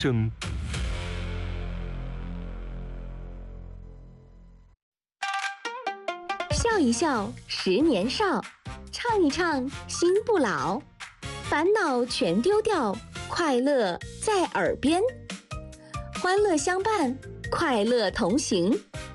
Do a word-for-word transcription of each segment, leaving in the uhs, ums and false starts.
争。 笑一笑，十年少；唱一唱，心不老。烦恼全丢掉，快乐在耳边。欢乐相伴，快乐同行。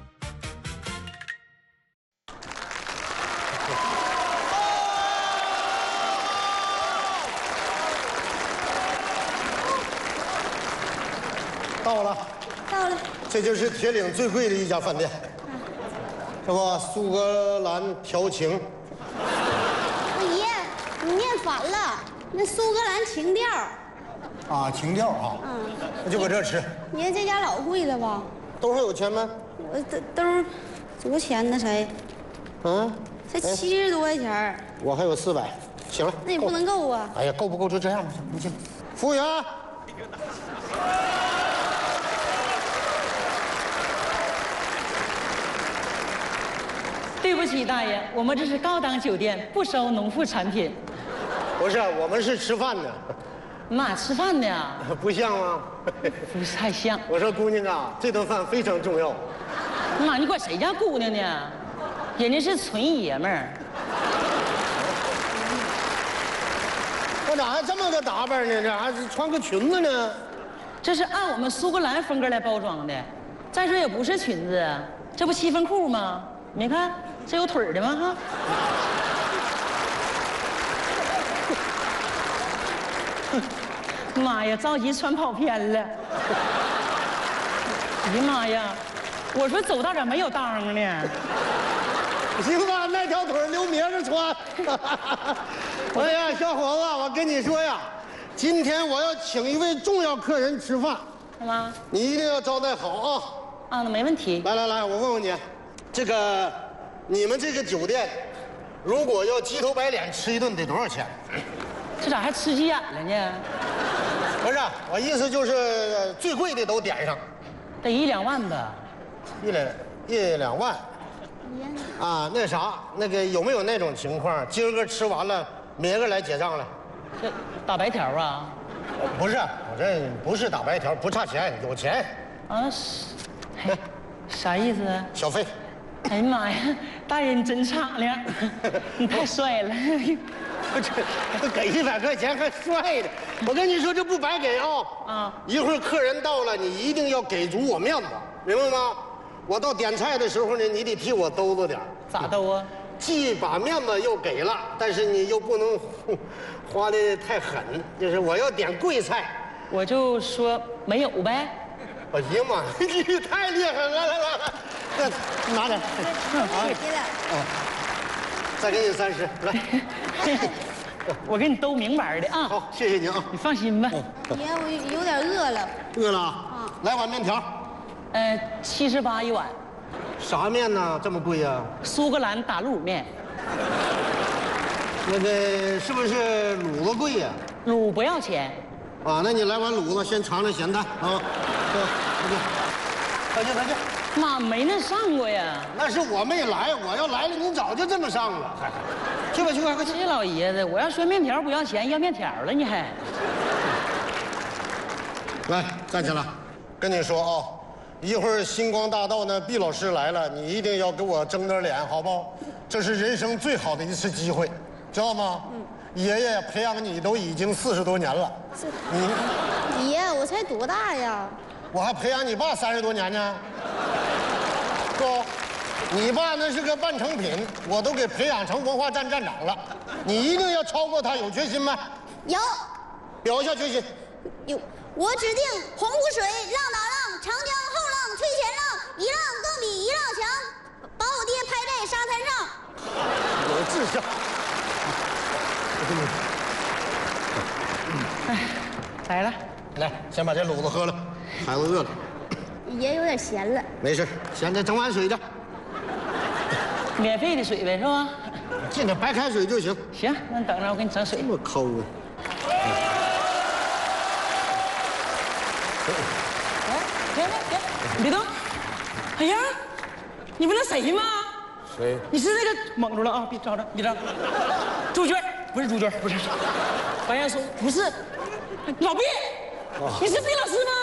到了， 到了， 这就是铁岭最贵的一家饭店，这不苏格兰调情。 我爷，你念反了，那苏格兰情调。 啊，情调啊， 嗯， 那就搁这吃。 爷这家老贵了吧？ 兜上有钱吗？ 我兜兜多少钱呢？才， 嗯， 才七十多块钱。 我还有四百，行了。 那也不能够啊。 哎呀，够不够就这样吧，你进。服务员。 对不起，大爷，我们这是高档酒店，不收农副产品。 不是，我们是吃饭的。 哪吃饭的呀？ 不像吗？ 不是太像。 我说姑娘啊，这顿饭非常重要。 妈，你管谁家姑娘呢？人家是纯爷们儿。 我咋还这么个打扮呢？这还是穿个裙子呢？ 这是按我们苏格兰风格来包装的。再说也不是裙子，这不七分裤吗？你看，这有腿的吗？哈。妈呀，着急穿跑偏了！哎呀妈呀，我说走道咋没有裆呢？ 行吧，那条腿留明儿穿。哎呀，小伙子，我跟你说呀，今天我要请一位重要客人吃饭， 干嘛？ 你一定要招待好啊！ 啊，那没问题。 来来来，我问问你，这个你们这个酒店，如果要鸡头白脸吃一顿得多少钱？ 这咋还吃急眼了呢？ 不是，我意思就是最贵的都点上， 得一两万吧。 一两一两万。啊，那啥，那个有没有那种情况，今儿个吃完了，明儿个来结账了？ 这打白条啊？ 不是，我这不是打白条，不差钱，有钱。 啊，是，哎，啥意思啊？ 小费。 哎呀妈呀，大人真敞亮，你太帅了。 这给一百块钱还帅的，我跟你说这不白给啊！啊，一会儿客人到了，你一定要给足我面子，明白吗？我到点菜的时候呢，你得替我兜着点。 咋兜啊？ 既把面子又给了，但是你又不能花的太狠，就是我要点贵菜， 我就说没有呗。 哎呀妈，你太厉害了！来来来，那拿点。 好，谢了。 啊，再给你三十，来。 我给你兜明白的啊。 好，谢谢你啊。 你放心吧。 爷，我有点饿了。 饿了啊？来碗面条。 呃，七十八一碗。 啥面呢？这么贵呀？ 苏格兰打卤面。 那个是不是卤子贵呀？ 卤不要钱。 啊，那你来碗卤子，先尝尝咸淡啊。快去快去。 妈，没那上过呀。 那是我没来，我要来了，你早就这么上了。去吧去吧，快去。 这老爷子，我要说面条不要钱，要面条了你还。 来，站起来，跟你说啊，一会儿星光大道呢，毕老师来了，你一定要给我争点脸，好不好？这是人生最好的一次机会，知道吗？嗯。爷爷培养你都已经四十多年了， 你爷，我才多大呀？ 我还培养你爸三十多年呢。哥，你爸那是个半成品，我都给培养成文化站站长了。你一定要超过他，有决心吗？ 有。 表一下决心。 有。我指定洪湖水，浪打浪，长江后浪推前浪，一浪更比一浪强，把我爹拍在沙滩上。 有志向。 哎，来了， 来，先把这卤子喝了，孩子饿了。 爷有点咸了。 没事，现在整碗水去。 免费的水呗，是吧？ 进点白开水就行。 行，那你等着，我给你整水。 这么抠啊！ 来，别别别，你别动！哎呀，你不那谁吗？ 谁？ 你是那个蒙住了啊！别找着，别找。朱娟，不是朱娟，不是。白岩松，不是。老毕，你是毕老师吗？